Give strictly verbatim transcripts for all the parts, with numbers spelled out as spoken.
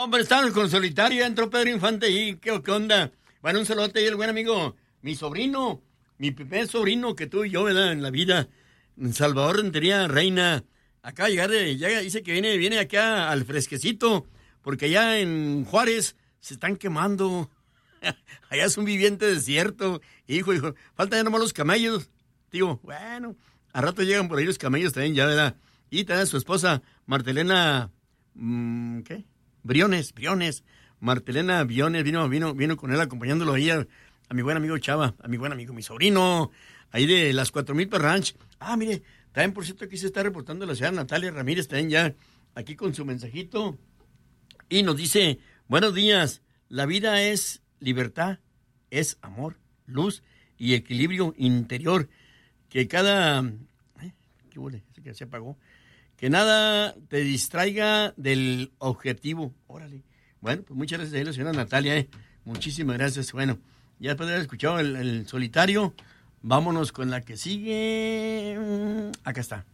Hombre, estamos con Solitario, entró Pedro Infante y ¿qué, qué onda? Bueno, un saludote y el buen amigo, mi sobrino, mi primer sobrino que tuve yo, ¿verdad? En la vida, Salvador Rentería Reina. Acá llegar, llega, dice que viene, viene acá al fresquecito, porque allá en Juárez se están quemando. Allá es un viviente desierto. Hijo, hijo, faltan ya nomás los camellos. Digo, bueno, a rato llegan por ahí los camellos también, ya, ¿verdad? Y también su esposa, Martelena, mmm, ¿qué? Briones, Briones. Martelena Briones vino, vino, vino con él acompañándolo ahí a, a mi buen amigo Chava, a mi buen amigo, mi sobrino, ahí de las cuatro mil per Ranch. Ah, mire, también por cierto aquí se está reportando la señora Natalia Ramírez, también ya aquí con su mensajito. Y nos dice, buenos días, la vida es libertad, es amor, luz y equilibrio interior. Que cada... ¿eh? ¿Qué huele? Que se apagó. Que nada te distraiga del objetivo. Órale. Bueno, pues muchas gracias a la señora Natalia. ¿eh? Muchísimas gracias. Bueno, ya después de haber escuchado el, el solitario, vámonos con la que sigue. Acá está.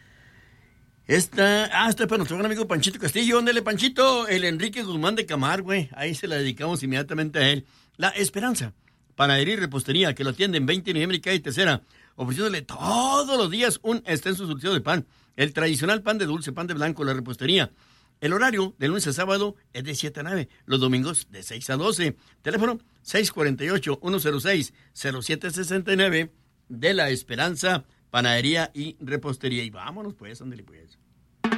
Esta, ah, esta es para nuestro gran amigo Panchito Castillo. Ándale, Panchito, el Enrique Guzmán de Camar, güey. Ahí se la dedicamos inmediatamente a él. La Esperanza, panadería y repostería, que lo atienden veinte de noviembre y calle Tercera, ofreciéndole todos los días un extenso surtido de pan. El tradicional pan de dulce, pan de blanco, la repostería. El horario de lunes a sábado es de siete a nueve, los domingos de seis a doce. Teléfono seis cuatro ocho, uno cero seis, cero siete seis nueve de La Esperanza, panadería y repostería. Y vámonos pues, ándale pues.